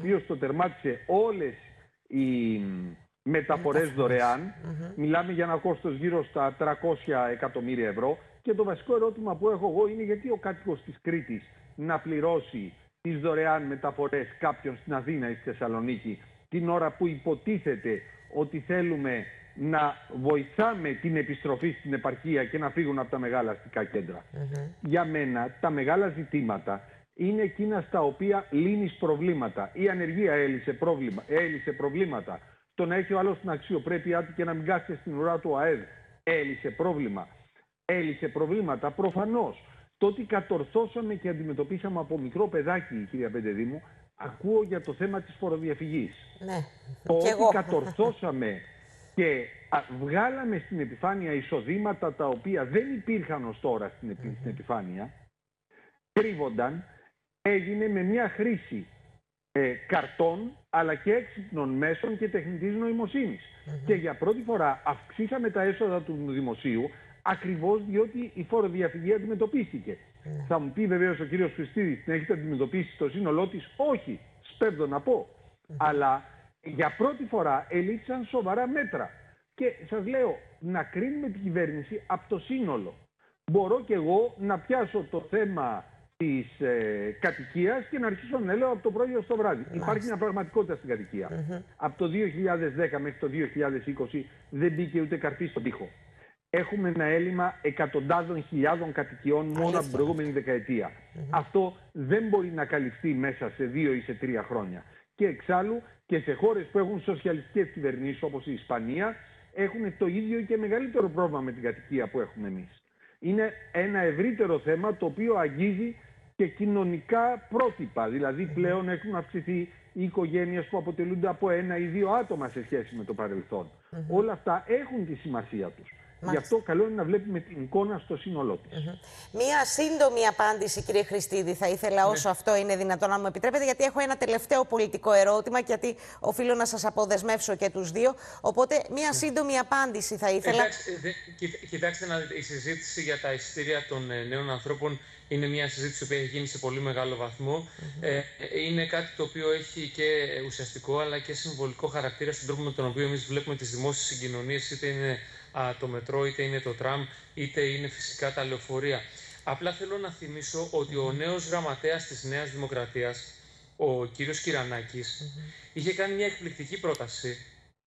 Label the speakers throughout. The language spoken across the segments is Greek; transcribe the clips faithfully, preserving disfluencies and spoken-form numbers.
Speaker 1: οποίος το τερμάτισε όλες οι μεταφορές δωρεάν. Mm-hmm. Μιλάμε για ένα κόστος γύρω στα τριακόσια εκατομμύρια ευρώ. Και το βασικό ερώτημα που έχω εγώ είναι γιατί ο κάτοικος της Κρήτης να πληρώσει τις δωρεάν μεταφορές κάποιον στην Αθήνα ή στη Θεσσαλονίκη την ώρα που υποτίθεται ότι θέλουμε να βοηθάμε την επιστροφή στην επαρχία και να φύγουν από τα μεγάλα αστικά κέντρα. Mm-hmm. Για μένα τα μεγάλα ζητήματα είναι εκείνα στα οποία λύνεις προβλήματα. Η ανεργία έλυσε, πρόβλημα, έλυσε προβλήματα. Το να έχει ο άλλος την αξιοπρέπειά του και να μην κάθεται στην ουρά του ΑΕΔ έλυσε πρόβλημα. Έλυσε προβλήματα προφανώς. Το ότι κατορθώσαμε και αντιμετωπίσαμε από μικρό παιδάκι, κυρία Πεντεδήμου, ακούω για το θέμα της φοροδιαφυγής. Ναι. Το ότι εγώ. κατορθώσαμε και α, βγάλαμε στην επιφάνεια εισοδήματα τα οποία δεν υπήρχαν ως τώρα στην, επι, mm-hmm. στην επιφάνεια, κρύβονταν, έγινε με μια χρήση ε, καρτών αλλά και έξυπνων μέσων και τεχνητής νοημοσύνης. Mm-hmm. Και για πρώτη φορά αυξήσαμε τα έσοδα του δημοσίου ακριβώς διότι η φοροδιαφυγή αντιμετωπίστηκε. Mm. Θα μου πει βεβαίως ο κύριος Χριστίδης, την έχετε αντιμετωπίσει στο σύνολό της? Όχι, σπέβδω να πω. Mm. Αλλά για πρώτη φορά ελήφθησαν σοβαρά μέτρα. Και σας λέω, να κρίνουμε την κυβέρνηση από το σύνολο. Μπορώ και εγώ να πιάσω το θέμα της ε, κατοικίας και να αρχίσω να λέω από το πρωί ως το βράδυ. Μάλιστα. Υπάρχει μια πραγματικότητα στην κατοικία. Mm-hmm. Από το δύο χιλιάδες δέκα μέχρι το δύο χιλιάδες είκοσι δεν μπήκε ούτε καρφί στον τοίχο. Έχουμε ένα έλλειμμα εκατοντάδων χιλιάδων κατοικιών μόνο από την προηγούμενη δεκαετία. Mm-hmm. Αυτό δεν μπορεί να καλυφθεί μέσα σε δύο ή σε τρία χρόνια. Και εξάλλου και σε χώρες που έχουν σοσιαλιστικές κυβερνήσεις όπως η Ισπανία έχουν το ίδιο και μεγαλύτερο πρόβλημα με την κατοικία που έχουμε εμείς. Είναι ένα ευρύτερο θέμα το οποίο αγγίζει και κοινωνικά πρότυπα. Δηλαδή πλέον έχουν αυξηθεί οι οικογένειες που αποτελούνται από ένα ή δύο άτομα σε σχέση με το παρελθόν. Mm-hmm. Όλα αυτά έχουν τη σημασία τους. Μάλιστα. Γι' αυτό καλό είναι να βλέπουμε την εικόνα στο σύνολό της.
Speaker 2: Mm-hmm. Μία σύντομη απάντηση, κύριε Χριστίδη, θα ήθελα ναι. όσο αυτό είναι δυνατόν να μου επιτρέπετε, γιατί έχω ένα τελευταίο πολιτικό ερώτημα και γιατί οφείλω να σας αποδεσμεύσω και τους δύο. Οπότε, μία σύντομη απάντηση θα ήθελα.
Speaker 3: Εντάξει, δε, κοιτάξτε να δείτε, η συζήτηση για τα εισιτήρια των ε, νέων ανθρώπων είναι μια συζήτηση που έχει γίνει σε πολύ μεγάλο βαθμό. Mm-hmm. ε, είναι κάτι το οποίο έχει και ουσιαστικό αλλά και συμβολικό χαρακτήρα στον τρόπο με τον οποίο εμείς βλέπουμε τις δημόσιες συγκοινωνίες, είτε είναι α, το μετρό, είτε είναι το τραμ, είτε είναι φυσικά τα λεωφορεία. Απλά θέλω να θυμίσω ότι ο νέος γραμματέας της Νέας Δημοκρατίας, ο κύριος Κυρανάκης, mm-hmm. είχε κάνει μια εκπληκτική πρόταση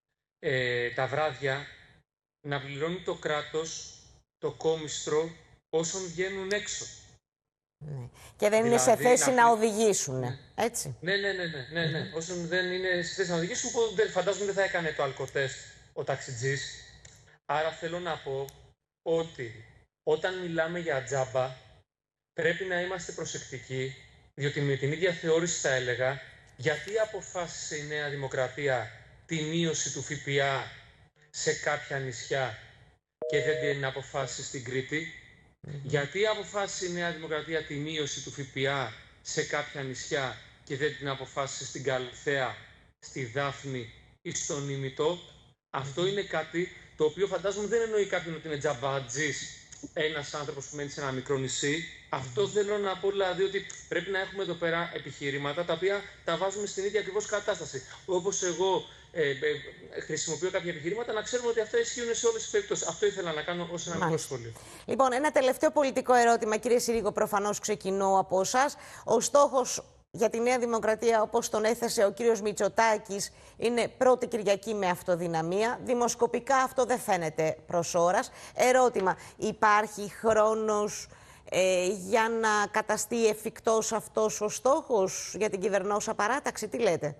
Speaker 3: ε, τα βράδια να πληρώνει το κράτος το κόμιστρο όσων βγαίνουν έξω.
Speaker 2: Ναι. Και δεν δηλαδή, είναι σε θέση να, να οδηγήσουν, ναι. έτσι.
Speaker 3: Ναι, ναι, ναι, ναι, ναι, ναι. Mm-hmm. Όσων δεν είναι σε θέση να οδηγήσουν, που φαντάζομαι δεν θα έκανε το αλκοτέστ ο ταξιτζής. Άρα θέλω να πω ότι όταν μιλάμε για τζάμπα πρέπει να είμαστε προσεκτικοί, διότι με την ίδια θεώρηση θα έλεγα γιατί αποφάσισε η Νέα Δημοκρατία τη μείωση του ΦΠΑ σε κάποια νησιά και δεν την αποφάσισε στην Κρήτη. Mm-hmm. Γιατί αποφάσισε η Νέα Δημοκρατία τη μείωση του ΦΠΑ σε κάποια νησιά και δεν την αποφάσισε στην Καλυθέα, στη Δάφνη ή στον Ήμιτο. Mm-hmm. Αυτό είναι κάτι το οποίο φαντάζομαι δεν εννοεί κάποιον ότι είναι τζαμπάτζης ένας άνθρωπος που μένει σε ένα μικρό νησί. Mm-hmm. Αυτό θέλω να πω δηλαδή ότι πρέπει να έχουμε εδώ πέρα επιχειρήματα τα οποία τα βάζουμε στην ίδια ακριβώς κατάσταση. Όπως εγώ ε, ε, χρησιμοποιώ κάποια επιχειρήματα, να ξέρουμε ότι αυτά ισχύουν σε όλες τις περιπτώσεις. Αυτό ήθελα να κάνω ως ένα μικρό σχόλιο.
Speaker 2: Λοιπόν, ένα τελευταίο πολιτικό ερώτημα, κύριε Συρίγο, προφανώς ξεκινώ από εσάς. Ο στόχος για τη Νέα Δημοκρατία, όπως τον έθεσε ο κύριος Μητσοτάκης, είναι πρώτη Κυριακή με αυτοδυναμία. Δημοσκοπικά αυτό δεν φαίνεται προς ώρας. Ερώτημα, υπάρχει χρόνος ε, για να καταστεί εφικτός αυτός ο στόχος για την κυβερνώσα παράταξη? Τι λέτε?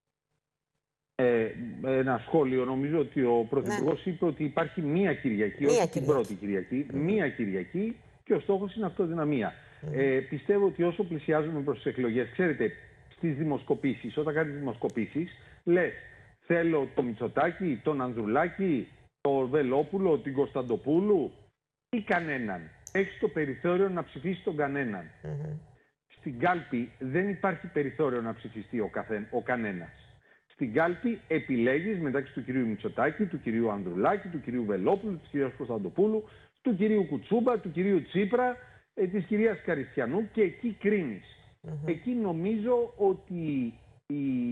Speaker 1: Ε, ένα σχόλιο. Νομίζω ότι ο Πρωθυπουργός ναι. είπε ότι υπάρχει μία Κυριακή, μία όχι Κυριακή. την πρώτη Κυριακή. Mm. Μία Κυριακή και ο στόχος είναι αυτοδυναμία. Mm. Ε, πιστεύω ότι όσο πλησιάζουμε προς τις εκλογές, ξέρετε, στις δημοσκοπήσεις, όταν κάνεις δημοσκοπήσεις, λες θέλω το Μητσοτάκη, τον Ανδρουλάκη, τον Βελόπουλο, την Κωνσταντοπούλου ή κανέναν. Έχεις το περιθώριο να ψηφίσεις τον κανέναν. Mm-hmm. Στην κάλπη δεν υπάρχει περιθώριο να ψηφιστεί ο, καθέ, ο κανένας. Στην κάλπη επιλέγεις μεταξύ του κυρίου Μητσοτάκη, του κυρίου Ανδρουλάκη, του κυρίου Βελόπουλου, της κυρίας Κωνσταντοπούλου, του κυρίου Κουτσούμπα, του κυρίου Τσίπρα, ε, της κυρίας Καριστιανού και εκεί κρίνεις. Mm-hmm. Εκεί νομίζω ότι η